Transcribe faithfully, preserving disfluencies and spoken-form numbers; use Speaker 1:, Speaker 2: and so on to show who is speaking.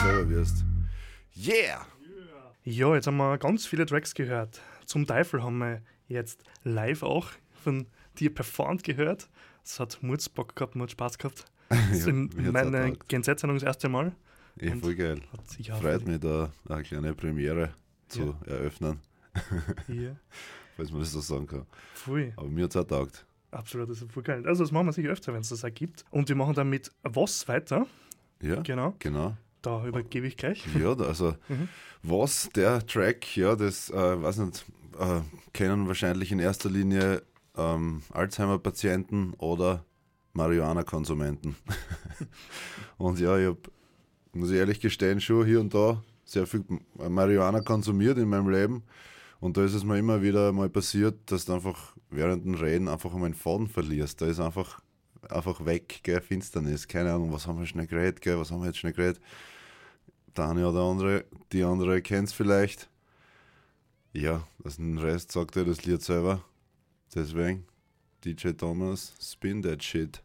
Speaker 1: selber wirst. Yeah!
Speaker 2: Ja, jetzt haben wir ganz viele Tracks gehört. Zum Teufel haben wir jetzt live auch von dir performt gehört. Es hat Murz Bock gehabt, Murz Spaß gehabt. Das ist
Speaker 1: Ja,
Speaker 2: in
Speaker 1: mir hat's
Speaker 2: meiner
Speaker 1: auch getaugt.
Speaker 2: Gen Z-Sendung das erste Mal.
Speaker 1: Eh,
Speaker 2: Und
Speaker 1: voll geil.
Speaker 2: Hat sich auch
Speaker 1: Freut mich, da eine kleine Premiere zu
Speaker 2: Ja.
Speaker 1: eröffnen,
Speaker 2: hier.
Speaker 1: falls man das so sagen kann.
Speaker 2: Voll.
Speaker 1: Aber mir hat es auch getaugt.
Speaker 2: Absolut, das ist voll geil. Also das machen wir sicher öfter, wenn es das auch gibt. Und wir machen dann mit Was weiter.
Speaker 1: Ja,
Speaker 2: Genau.
Speaker 1: genau.
Speaker 2: Da übergebe ich gleich.
Speaker 1: Ja, da- also
Speaker 2: Mhm.
Speaker 1: was, der Track, ja, das, äh, weiß nicht, äh, kennen wahrscheinlich in erster Linie ähm, Alzheimer-Patienten oder Marihuana-Konsumenten. Und ja, ich habe, muss ich ehrlich gestehen, schon hier und da sehr viel Marihuana konsumiert in meinem Leben. Und da ist es mir immer wieder mal passiert, dass du einfach während dem Reden einfach um einen Faden verlierst. Da ist einfach, einfach weg, gell, Finsternis. Keine Ahnung, was haben wir schnell geredet, gell, was haben wir jetzt schnell geredet. Der eine oder andere, die andere kennt es vielleicht. Ja, das den Rest sagt ja das Lied selber. Deswegen, D J Thomas, spin that shit.